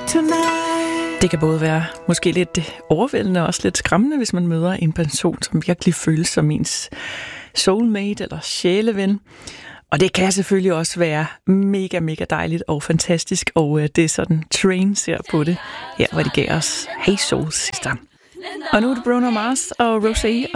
tonight. Det kan både være måske lidt overvældende og også lidt skræmmende, hvis man møder en person, som virkelig føles som ens soulmate eller sjæleven. Og det kan selvfølgelig også være mega, mega dejligt og fantastisk, og det er sådan Train ser på det, her hvor de gav os Hey Soul Sister. Og nu er det Bruno Mars og Rosé